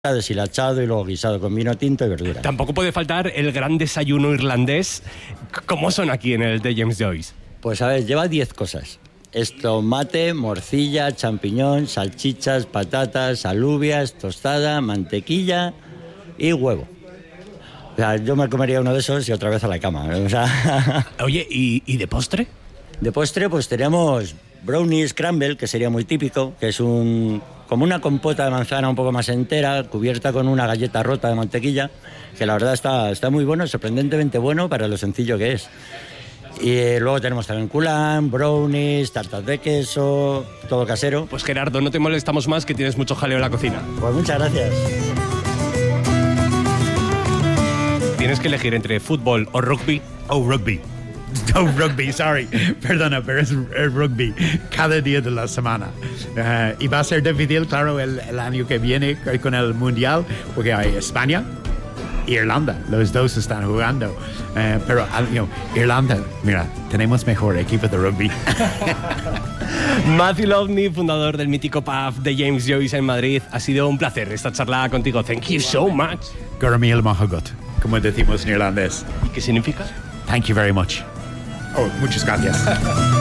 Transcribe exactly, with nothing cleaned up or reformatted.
deshilachado y luego guisado con vino tinto y verdura. Tampoco puede faltar el gran desayuno irlandés. ¿Cómo son aquí en el de James Joyce? Pues a ver, lleva diez cosas. Es tomate, morcilla, champiñón, salchichas, patatas, alubias, tostada, mantequilla y huevo. O sea, yo me comería uno de esos y otra vez a la cama. O sea... Oye, ¿y, ¿y de postre? De postre pues tenemos brownie scramble, que sería muy típico, que es un como una compota de manzana un poco más entera, cubierta con una galleta rota de mantequilla, que la verdad está, está muy bueno, sorprendentemente bueno para lo sencillo que es. Y eh, luego tenemos también culán, brownies, tartas de queso, todo casero. Pues Gerardo, no te molestamos más, que tienes mucho jaleo en la cocina. Pues muchas gracias. Tienes que elegir entre fútbol o rugby. Oh, rugby. No, rugby, sorry. Perdona, pero es, es rugby cada día de la semana. Uh, y va a ser difícil, claro, el, el año que viene con el Mundial, porque hay España e Irlanda. Los dos están jugando. Uh, pero, you know, Irlanda, mira, tenemos mejor equipo de rugby. Matthew Loveney, fundador del mítico pub de James Joyce en Madrid. Ha sido un placer esta charla contigo. Thank you so much. Gormil Mahagot, como decimos en irlandés. ¿Y qué significa? Thank you very much. Oh, muchas gracias.